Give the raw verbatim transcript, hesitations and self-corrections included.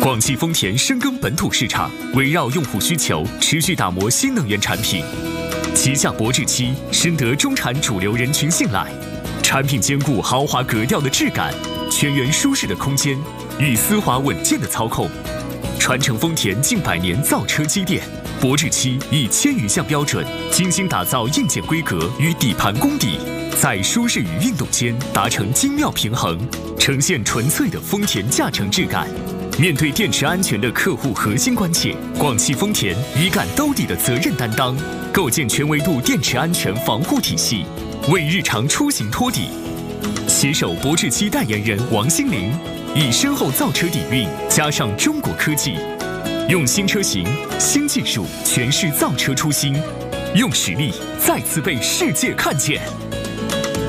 广汽丰田深耕本土市场，围绕用户需求，持续打磨新能源产品。旗下博智七深得中产主流人群信赖，产品兼顾豪华格调的质感、全员舒适的空间与丝滑稳健的操控。传承丰田近百年造车积淀，博智七以千余项标准，精心打造硬件规格与底盘功底，在舒适与运动间达成精妙平衡，呈现纯粹的丰田驾乘质感。面对电池安全的客户核心关切，广汽丰田一杆兜底的责任担当，构建全维度电池安全防护体系，为日常出行托底。携手博智七代言人王心凌，以深厚造车底蕴加上中国科技，用新车型、新技术诠释造车初心，用实力再次被世界看见。